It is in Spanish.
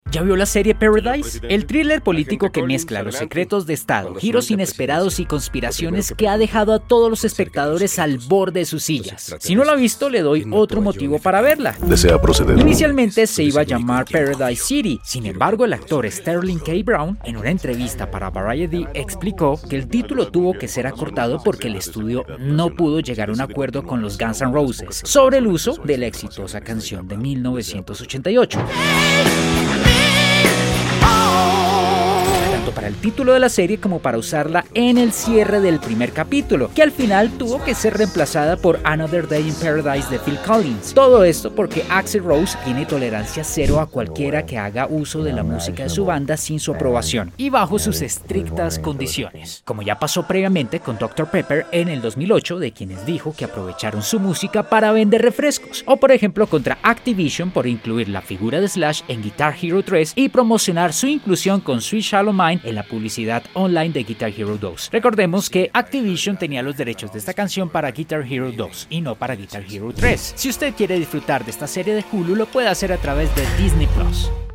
¿Ya vio la serie Paradise? El thriller político que mezcla los secretos de Estado, giros inesperados y conspiraciones que ha dejado a todos los espectadores al borde de sus sillas. Si no la ha visto, le doy otro motivo para verla. ¿Desea proceder? Inicialmente se iba a llamar Paradise City. Sin embargo, el actor Sterling K. Brown, en una entrevista para Variety, explicó que el título tuvo que ser acortado porque el estudio no pudo llegar a un acuerdo con los Guns N' Roses sobre el uso de la exitosa canción de 1988. Tanto para el título de la serie como para usarla en el cierre del primer capítulo, que al final tuvo que ser reemplazada por Another Day in Paradise de Phil Collins. Todo esto porque Axl Rose tiene tolerancia cero a cualquiera que haga uso de la música de su banda sin su aprobación y bajo sus estrictas condiciones. Como ya pasó previamente con Dr. Pepper en el 2008, de quienes dijo que aprovecharon su música para vender refrescos, o por ejemplo contra Activision por incluir la figura de Slash en Guitar Hero 3 y promocionar su inclusión con Sweet Shallow Mind en la publicidad online de Guitar Hero 2. Recordemos que Activision tenía los derechos de esta canción para Guitar Hero 2 y no para Guitar Hero 3. Si usted quiere disfrutar de esta serie de Hulu, lo puede hacer a través de Disney Plus.